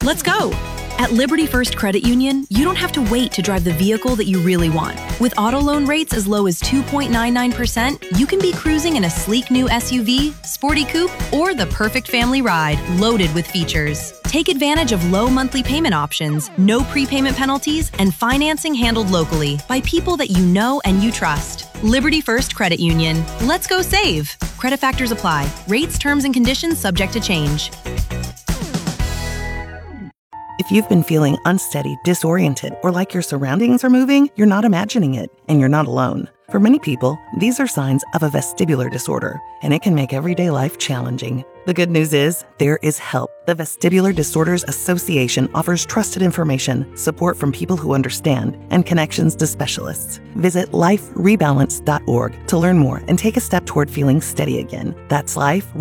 Let's go! At Liberty First Credit Union, you don't have to wait to drive the vehicle that you really want. With auto loan rates as low as 2.99%, you can be cruising in a sleek new SUV, sporty coupe, or the perfect family ride loaded with features. Take advantage of low monthly payment options, no prepayment penalties, and financing handled locally by people that you know and you trust. Liberty First Credit Union. Let's go save. Credit factors apply. Rates, terms, and conditions subject to change. If you've been feeling unsteady, disoriented, or like your surroundings are moving, you're not imagining it, and you're not alone. For many people, these are signs of a vestibular disorder, and it can make everyday life challenging. The good news is, there is help. The Vestibular Disorders Association offers trusted information, support from people who understand, and connections to specialists. Visit liferebalance.org to learn more and take a step toward feeling steady again. That's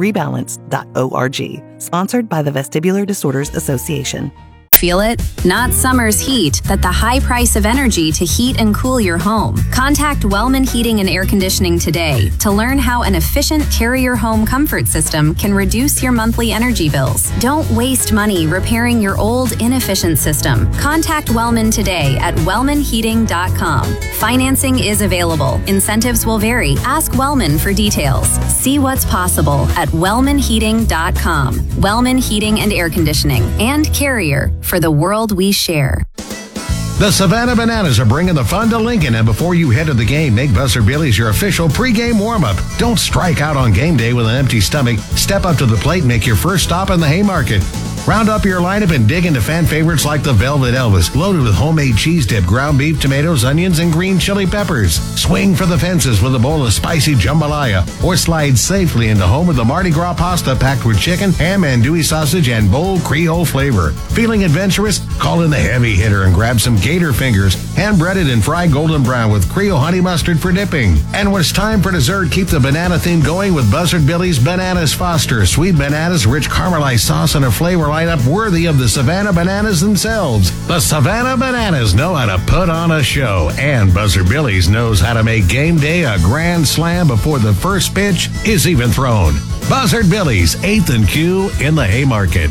liferebalance.org. Sponsored by the Vestibular Disorders Association. Feel it? Not summer's heat, but the high price of energy to heat and cool your home. Contact Wellman Heating and Air Conditioning today to learn how an efficient Carrier home comfort system can reduce your monthly energy bills. Don't waste money repairing your old, inefficient system. Contact Wellman today at wellmanheating.com. Financing is available. Incentives will vary. Ask Wellman for details. See what's possible at wellmanheating.com. Wellman Heating and Air Conditioning and Carrier, for the world we share. The Savannah Bananas are bringing the fun to Lincoln, and before you head to the game, make Buzzard Billy's your official pregame warm-up. Don't strike out on game day with an empty stomach. Step up to the plate and make your first stop in the Haymarket. Round up your lineup and dig into fan favorites like the Velvet Elvis, loaded with homemade cheese dip, ground beef, tomatoes, onions, and green chili peppers. Swing for the fences with a bowl of spicy jambalaya, or slide safely into home with the Mardi Gras pasta packed with chicken, ham, andouille sausage, and bold Creole flavor. Feeling adventurous? Call in the heavy hitter and grab some gator fingers, hand-breaded and fried golden brown with Creole honey mustard for dipping. And when it's time for dessert, keep the banana theme going with Buzzard Billy's Bananas Foster. Sweet bananas, rich caramelized sauce, and a flavor lineup worthy of the Savannah Bananas themselves. The Savannah Bananas know how to put on a show, and Buzzard Billy's knows how to make game day a grand slam before the first pitch is even thrown. Buzzard Billy's, 8th and Q in the Haymarket.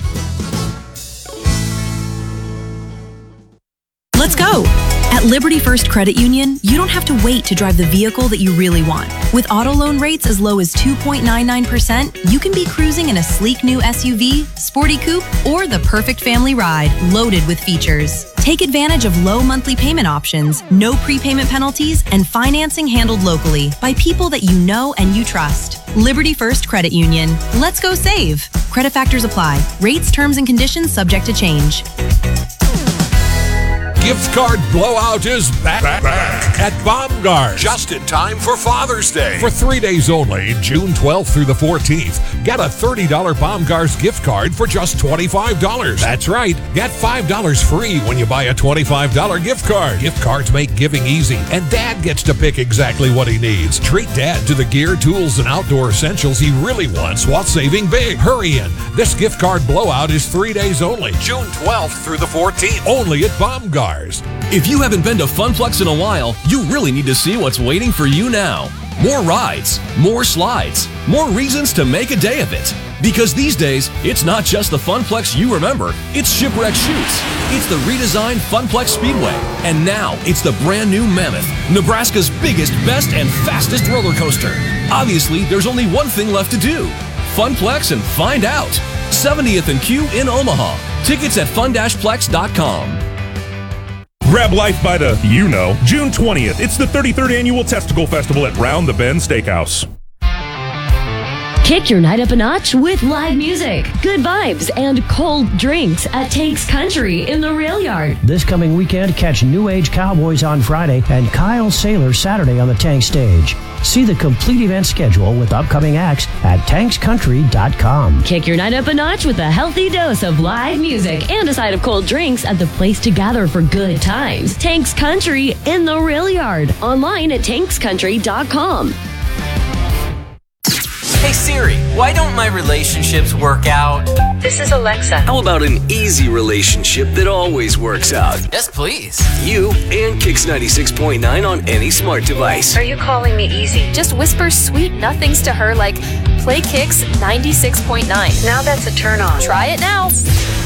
Let's go! At Liberty First Credit Union, you don't have to wait to drive the vehicle that you really want. With auto loan rates as low as 2.99%, you can be cruising in a sleek new SUV, sporty coupe, or the perfect family ride loaded with features. Take advantage of low monthly payment options, no prepayment penalties, and financing handled locally by people that you know and you trust. Liberty First Credit Union. Let's go save. Credit factors apply. Rates, terms, and conditions subject to change. Gift card blowout is back at Baumgars. Just in time for Father's Day. For 3 days only, June 12th through the 14th, get a $30 Baumgars gift card for just $25. That's right, get $5 free when you buy a $25 gift card. Gift cards make giving easy, and Dad gets to pick exactly what he needs. Treat Dad to the gear, tools, and outdoor essentials he really wants while saving big. Hurry in. This gift card blowout is 3 days only, June 12th through the 14th, only at Baumgars. If you haven't been to Funplex in a while, you really need to see what's waiting for you now. More rides, more slides, more reasons to make a day of it. Because these days, it's not just the Funplex you remember, it's Shipwreck Chutes. It's the redesigned Funplex Speedway. And now, it's the brand new Mammoth, Nebraska's biggest, best, and fastest roller coaster. Obviously, there's only one thing left to do. Funplex and find out. 70th and Q in Omaha. Tickets at fun-plex.com. Grab life by the, June 20th. It's the 33rd Annual Testicle Festival at Round the Bend Steakhouse. Kick your night up a notch with live music, good vibes, and cold drinks at Tanks Country in the Rail Yard. This coming weekend, catch New Age Cowboys on Friday and Kyle Saylor Saturday on the Tank stage. See the complete event schedule with upcoming acts at tankscountry.com. Kick your night up a notch with a healthy dose of live music and a side of cold drinks at the place to gather for good times. Tanks Country in the Rail Yard. Online at tankscountry.com. Hey Siri, why don't my relationships work out? This is Alexa. How about an easy relationship that always works out? Yes, please. You and Kix 96.9 on any smart device. Are you calling me easy? Just whisper sweet nothings to her like, play Kix 96.9. Now that's a turn on. Try it now.